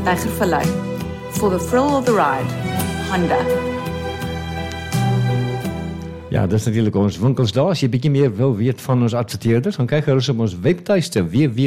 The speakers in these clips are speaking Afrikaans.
Tygervallei. For the thrill of the ride, Honda. Ja, dis natuurlik ons winkels daar. As jy bietjie meer wil weet van ons adverteerders, gaan kyk gerus op ons webtuiste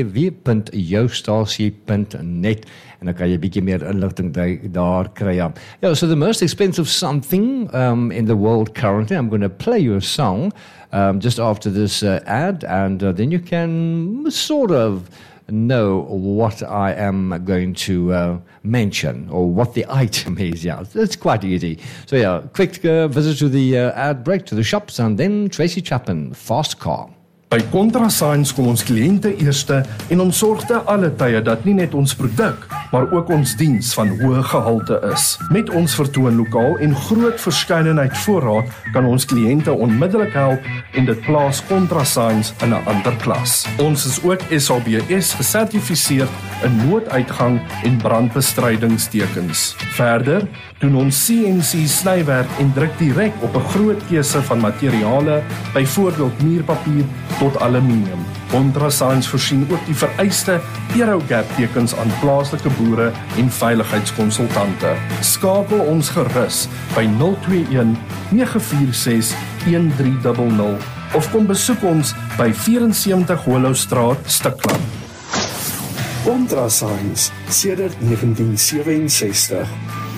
www.joustasie.net en dan kan jy bietjie meer inligting daar kry. Ja, so the most expensive something in the world currently. I'm going to play you a song just after this ad, and then you can sort of know what I am going to mention or what the item is. Yeah, it's quite easy. So yeah, quick visit to the ad break, to the shops, and then Tracy Chapman, Fast Car. By Contrasigns kom ons kliënte eerste en ons sorg te alle tye dat nie net ons produk, maar ook ons diens van hoë gehalte is. Met ons vertoonlokaal en groot verskeidenheid voorraad kan ons kliënte onmiddellik help en dit plaas Contrasigns in 'n ander klas. Ons is ook SABS gesertifiseer in nooduitgang en brandbestrydingstekens. Verder doen ons CNC snywerk en druk direk op 'n groot keuse van materiale, byvoorbeeld muurpapier tot aluminium. Contrasigns voorsien ook die vereiste Aerogap tekens aan plaaslike boere en veiligheidskonsultante. Skakel ons gerus by 021 946 1300 of kom besoek ons by 74 Hollowstraat, Stikland. Contrasigns sedert 1967.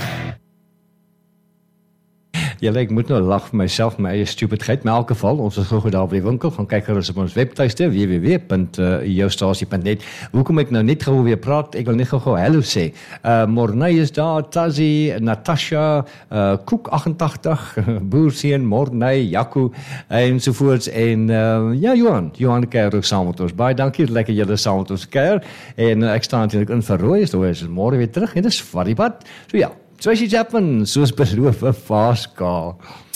Julle, ek moet nou lag vir myself, my eie stupidheid, maar in elk geval, ons is gou daar by die winkel, gaan kyk gerus op ons webtuiste, www.joustasie.net. Hoekom ek nou net gou weer praat, ek wil net gou hallo sê. Morney is daar, Tazi, Natasha, Koek 88, Boersien, Morney, Jaco, ensovoorts, en ja, Johan kuier ook saam met ons. Baie dankie, lekker julle saam met ons kuier, en ek staan natuurlijk in vir Rooi, so is môre weer terug, en dis Varriepad, so ja. Tracy Chapman, soos beloof, 'n Fast Car.